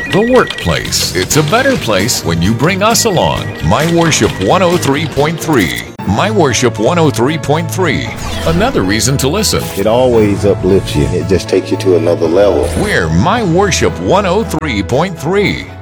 The workplace. It's a better place when you bring us along. My Worship 103.3. My Worship 103.3. Another reason to listen. It always uplifts you. It just takes you to another level. We're My Worship 103.3.